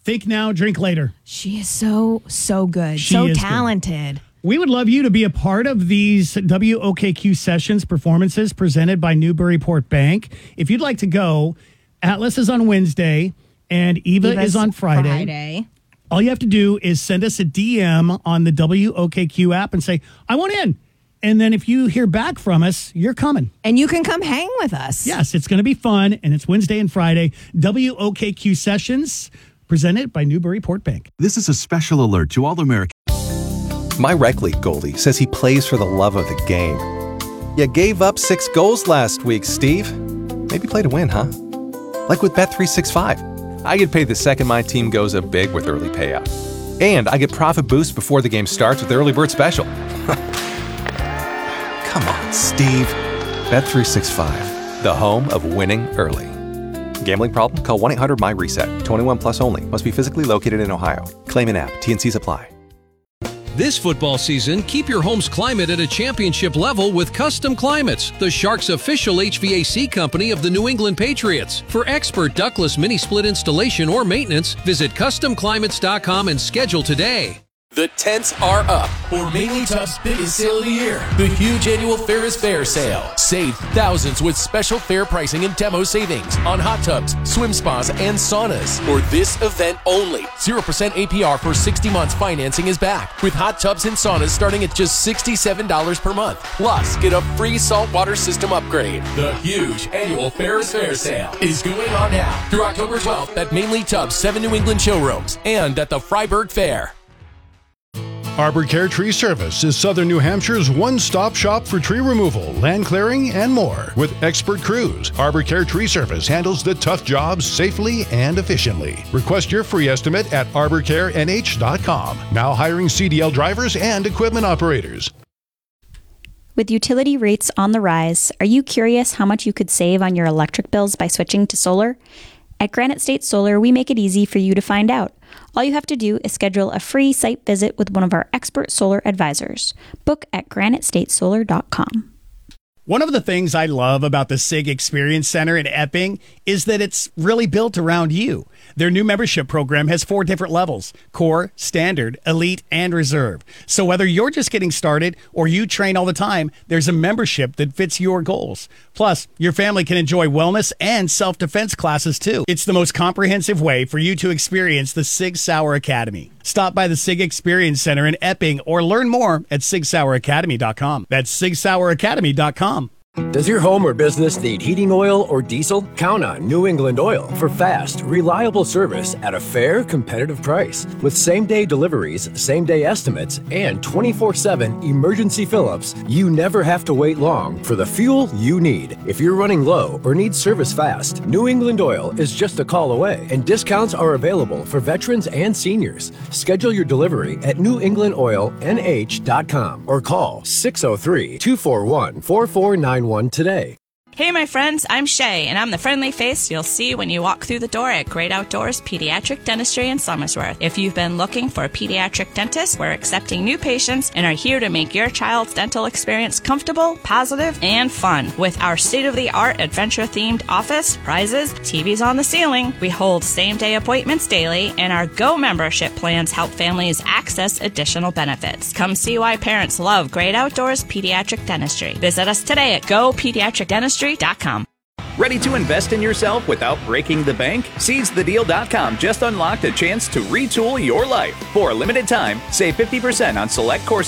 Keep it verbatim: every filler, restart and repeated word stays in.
Think now, drink later. She is so, so good. She so is talented. Good. We would love you to be a part of these W O K Q Sessions performances presented by Newburyport Bank. If you'd like to go, Atlas is on Wednesday and Eva Eva's is on Friday. Friday. All you have to do is send us a D M on the W O K Q app and say, I want in. And then if you hear back from us, you're coming. And you can come hang with us. Yes, it's going to be fun. And it's Wednesday and Friday. W O K Q Sessions presented by Newburyport Bank. This is a special alert to all Americans. My rec league goalie says he plays for the love of the game. You gave up six goals last week, Steve. Maybe play to win, huh? Like with Bet three sixty-five. I get paid the second my team goes up big with early payout. And I get profit boost before the game starts with the early bird special. Come on, Steve. Bet three sixty-five, the home of winning early. Gambling problem? Call one eight hundred my reset. twenty-one plus only. Must be physically located in Ohio. Claim in app. T N Cs apply. This football season, keep your home's climate at a championship level with Custom Climates, the Sharks' official H V A C company of the New England Patriots. For expert ductless mini-split installation or maintenance, visit custom climates dot com and schedule today. The tents are up for Mainly Tub's biggest sale of the year, the huge annual Ferris Fair sale. Save thousands with special fair pricing and demo savings on hot tubs, swim spas, and saunas. For this event only, zero percent A P R for sixty months financing is back, with hot tubs and saunas starting at just sixty-seven dollars per month. Plus, get a free saltwater system upgrade. The huge annual Ferris Fair sale is going on now through October twelfth at Mainly Tub's seven New England showrooms and at the Freiburg Fair. Arbor Care Tree Service is Southern New Hampshire's one-stop shop for tree removal, land clearing, and more. With expert crews, Arbor Care Tree Service handles the tough jobs safely and efficiently. Request your free estimate at arbor care N H dot com. Now hiring C D L drivers and equipment operators. With utility rates on the rise, are you curious how much you could save on your electric bills by switching to solar? At Granite State Solar, we make it easy for you to find out. All you have to do is schedule a free site visit with one of our expert solar advisors. Book at granite state solar dot com. One of the things I love about the SIG Experience Center in Epping is that it's really built around you. Their new membership program has four different levels: core, standard, elite, and reserve. So whether you're just getting started or you train all the time, there's a membership that fits your goals. Plus, your family can enjoy wellness and self-defense classes too. It's the most comprehensive way for you to experience the Sig Sauer Academy. Stop by the SIG Experience Center in Epping or learn more at sig sauer academy dot com. That's sig sauer academy dot com. Does your home or business need heating oil or diesel? Count on New England Oil for fast, reliable service at a fair, competitive price. With same-day deliveries, same-day estimates, and twenty-four seven emergency fill-ups, you never have to wait long for the fuel you need. If you're running low or need service fast, New England Oil is just a call away, and discounts are available for veterans and seniors. Schedule your delivery at new england oil n h dot com or call six oh three, two four one, four four nine one today. Hey, my friends, I'm Shay, and I'm the friendly face you'll see when you walk through the door at Great Outdoors Pediatric Dentistry in Somersworth. If you've been looking for a pediatric dentist, we're accepting new patients and are here to make your child's dental experience comfortable, positive, and fun. With our state-of-the-art adventure-themed office, prizes, T Vs on the ceiling, we hold same-day appointments daily, and our Go membership plans help families access additional benefits. Come see why parents love Great Outdoors Pediatric Dentistry. Visit us today at go pediatric dentistry dot com. Ready to invest in yourself without breaking the bank? Seize the deal dot com just unlocked a chance to retool your life. For a limited time, save fifty percent on select courses